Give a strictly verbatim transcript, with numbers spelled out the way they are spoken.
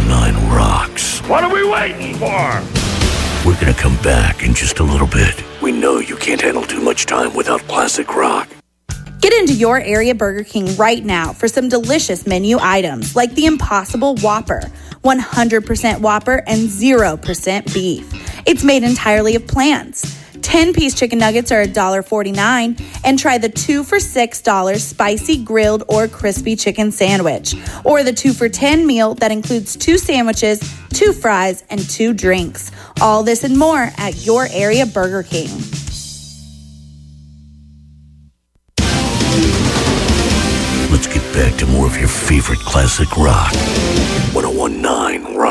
nine rocks. What are we waiting for? We're gonna come back in just a little bit. We know you can't handle too much time without classic rock. Get into your area Burger King right now for some delicious menu items like the Impossible Whopper, one hundred percent Whopper and zero percent beef. It's made entirely of plants. ten-piece chicken nuggets are one dollar forty-nine, and try the two for six dollars spicy grilled or crispy chicken sandwich, or the two for ten meal that includes two sandwiches, two fries, and two drinks. All this and more at your area Burger King. Let's get back to more of your favorite classic rock. one oh one point nine Rock.